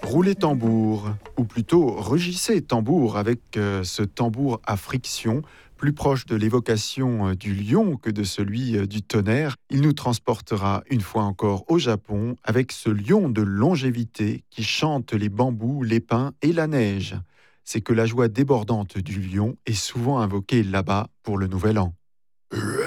Roulez tambour, ou plutôt regissez tambour avec ce tambour à friction, plus proche de l'évocation du lion que de celui du tonnerre. Il nous transportera une fois encore au Japon avec ce lion de longévité qui chante les bambous, les pins et la neige. C'est que la joie débordante du lion est souvent invoquée là-bas pour le nouvel an.